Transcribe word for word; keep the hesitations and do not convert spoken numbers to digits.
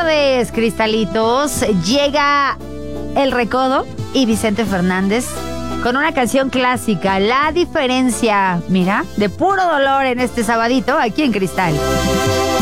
tardes, cristalitos. Llega El Recodo y Vicente Fernández con una canción clásica, La Diferencia. Mira, de puro dolor en este sabadito aquí en Cristal.